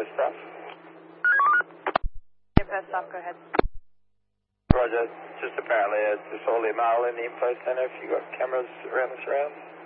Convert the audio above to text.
pissed off. You're pissed off, go ahead. Roger, just apparently it's just only a mile in the info center if you got cameras around the surrounds.